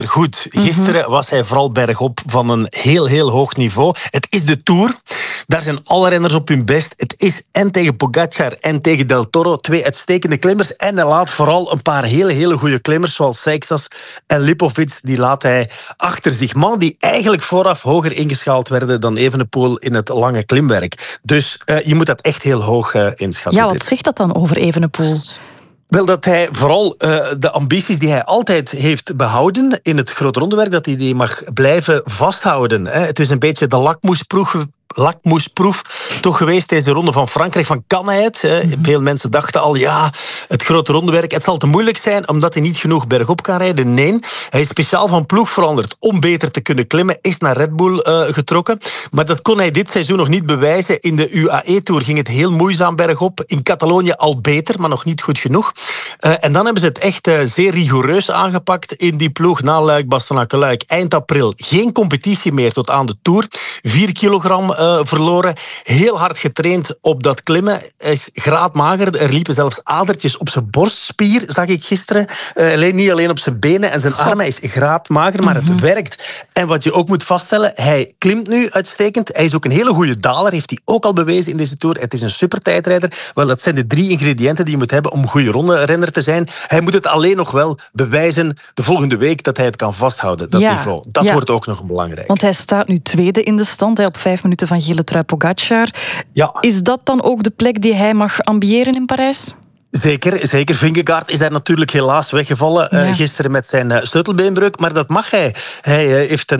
goed. Gisteren was hij vooral bergop van een heel, heel hoog niveau. Het is de Tour. Daar zijn alle renners op hun best. Het is en tegen Pogacar en tegen Del Toro 2 uitstekende klimmers. En hij laat vooral een paar hele, hele goede klimmers, zoals Seixas en Lipovic, die laat hij achter zich. Mannen die eigenlijk vooraf hoger ingeschaald werden dan Evenepoel in het lange klimwerk. Dus je moet dat echt heel hoog inschatten. Ja, wat zegt dat dan over Evenepoel? Wel, dat hij vooral de ambities die hij altijd heeft behouden in het grote rondewerk, dat hij die mag blijven vasthouden. Het is een beetje de lakmoesproef toch geweest, deze ronde van Frankrijk. Van kan hij het? Veel mensen dachten al, ja, het grote rondewerk, het zal te moeilijk zijn omdat hij niet genoeg bergop kan rijden. Nee, hij is speciaal van ploeg veranderd om beter te kunnen klimmen, is naar Red Bull getrokken. Maar dat kon hij dit seizoen nog niet bewijzen. In de UAE-tour ging het heel moeizaam bergop. In Catalonië al beter, maar nog niet goed genoeg. En dan hebben ze het echt zeer rigoureus aangepakt in die ploeg na Luik-Bastenaken-Luik. Eind april geen competitie meer tot aan de Tour. 4 kilogram verloren. Heel hard getraind op dat klimmen. Hij is graadmager. Er liepen zelfs adertjes op zijn borstspier, zag ik gisteren. Niet alleen op zijn benen en zijn armen. Hij is graadmager, maar het werkt. En wat je ook moet vaststellen, hij klimt nu uitstekend. Hij is ook een hele goede daler. Heeft hij ook al bewezen in deze Tour. Het is een supertijdrijder. Wel, dat zijn de 3 ingrediënten die je moet hebben om een goede ronde-renner te zijn. Hij moet het alleen nog wel bewijzen de volgende week dat hij het kan vasthouden, dat niveau. Dat wordt ook nog belangrijk. Want hij staat nu tweede in de stand, op 5 minuten van gele trui Pogacar. Ja. Is dat dan ook de plek die hij mag ambiëren in Parijs? Zeker. Vingegaard is daar natuurlijk helaas weggevallen gisteren met zijn sleutelbeenbreuk. Maar dat mag hij. Hij heeft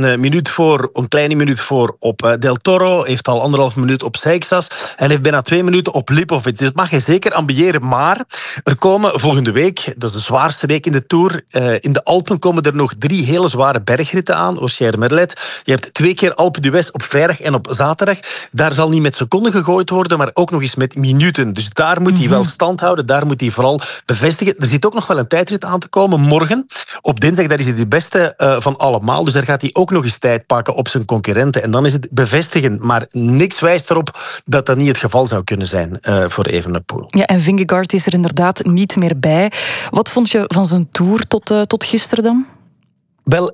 een kleine minuut voor op Del Toro. Heeft al 1,5 minuut op Seixas. En heeft bijna 2 minuten op Lipovic. Dus dat mag hij zeker ambiëren. Maar er komen volgende week, dat is de zwaarste week in de Tour. In de Alpen komen er nog 3 hele zware bergritten aan. Auxerre-Merlet. Je hebt 2 keer Alpe d'Huez op vrijdag en op zaterdag. Daar zal niet met seconden gegooid worden, maar ook nog eens met minuten. Dus daar moet hij wel stand houden. Daar moet hij vooral bevestigen. Er zit ook nog wel een tijdrit aan te komen morgen. Op dinsdag, daar is hij de beste van allemaal. Dus daar gaat hij ook nog eens tijd pakken op zijn concurrenten. En dan is het bevestigen. Maar niks wijst erop dat dat niet het geval zou kunnen zijn voor Evenepoel. Ja, en Vingegaard is er inderdaad niet meer bij. Wat vond je van zijn Tour tot gisteren dan? Wel,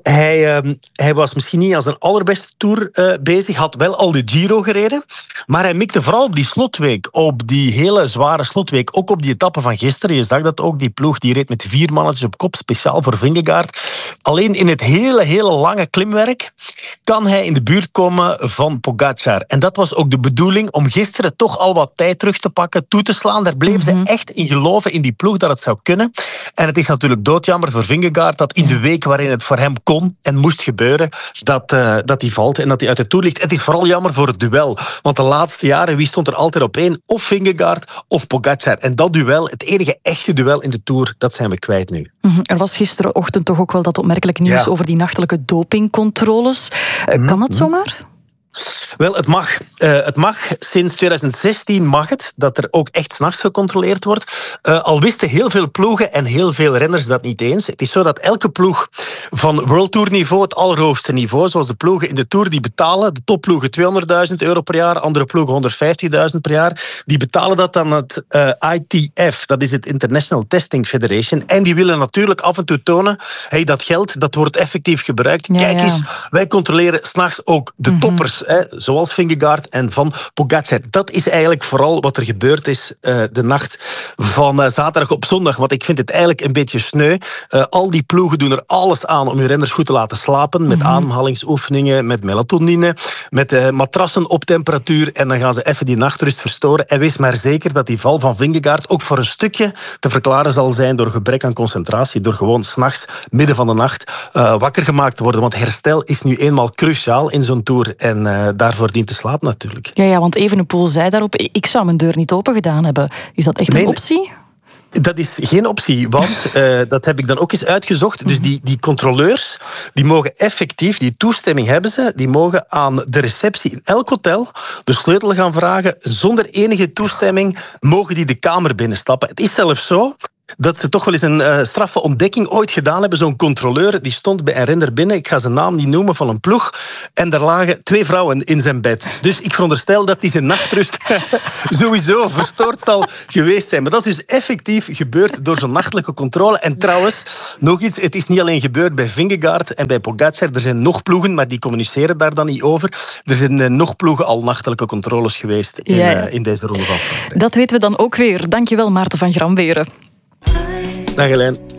hij was misschien niet aan zijn allerbeste Tour bezig. Had wel al de Giro gereden. Maar hij mikte vooral op die slotweek. Op die hele zware slotweek. Ook op die etappe van gisteren. Je zag dat ook. Die ploeg die reed met 4 mannetjes op kop. Speciaal voor Vingegaard. Alleen in het hele lange klimwerk kan hij in de buurt komen van Pogacar. En dat was ook de bedoeling. Om gisteren toch al wat tijd terug te pakken. Toe te slaan. Daar bleven ze echt in geloven in die ploeg dat het zou kunnen. En het is natuurlijk doodjammer voor Vingegaard dat in de week waarin het voor hem kon en moest gebeuren, dat hij valt en dat hij uit de Tour ligt. Het is vooral jammer voor het duel. Want de laatste jaren, wie stond er altijd op één? Of Vingegaard of Pogacar. En dat duel, het enige echte duel in de Tour, dat zijn we kwijt nu. Er was gisterenochtend toch ook wel dat opmerkelijk nieuws over die nachtelijke dopingcontroles. Kan dat zomaar? Wel, het mag. Sinds 2016 mag het, dat er ook echt 's nachts gecontroleerd wordt. Al wisten heel veel ploegen en heel veel renners dat niet eens. Het is zo dat elke ploeg van World Tour niveau, het allerhoogste niveau, zoals de ploegen in de Tour, die betalen, de topploegen €200.000 per jaar, andere ploegen €150.000 per jaar, die betalen dat aan het ITF, dat is het International Testing Federation. En die willen natuurlijk af en toe tonen, hey, dat geld, dat wordt effectief gebruikt. Kijk eens, wij controleren 's nachts ook de toppers. Zoals Vingegaard en van Pogacar. Dat is eigenlijk vooral wat er gebeurd is de nacht van zaterdag op zondag. Want ik vind het eigenlijk een beetje sneu. Al die ploegen doen er alles aan om hun renners goed te laten slapen. Met ademhalingsoefeningen, met melatonine, met matrassen op temperatuur. En dan gaan ze even die nachtrust verstoren. En wees maar zeker dat die val van Vingegaard ook voor een stukje te verklaren zal zijn door gebrek aan concentratie. Door gewoon 's nachts, midden van de nacht, wakker gemaakt te worden. Want herstel is nu eenmaal cruciaal in zo'n Tour. En daarvoor dient te slapen natuurlijk. Ja, want Evenepoel zei daarop, ik zou mijn deur niet open gedaan hebben. Is dat echt een optie? Dat is geen optie, want dat heb ik dan ook eens uitgezocht. Dus die controleurs, die mogen effectief, die toestemming hebben ze, die mogen aan de receptie in elk hotel de sleutel gaan vragen. Zonder enige toestemming mogen die de kamer binnenstappen. Het is zelfs zo dat ze toch wel eens een straffe ontdekking ooit gedaan hebben. Zo'n controleur, die stond bij een renner binnen, ik ga zijn naam niet noemen, van een ploeg, en er lagen 2 vrouwen in zijn bed. Dus ik veronderstel dat hij zijn nachtrust sowieso verstoord zal geweest zijn. Maar dat is dus effectief gebeurd door zo'n nachtelijke controle. En trouwens, nog iets, het is niet alleen gebeurd bij Vingegaard en bij Pogacar, er zijn nog ploegen, maar die communiceren daar dan niet over. Er zijn nog ploegen al nachtelijke controles geweest in deze ronde van Frankrijk. Dat weten we dan ook weer. Dankjewel, Maarten van Gramberen. Dag Helene.